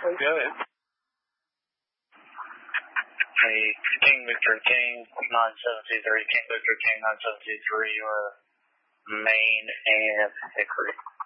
Go ahead. Hey, King Victor King 973, King Victor King 973, or Maine and Hickory.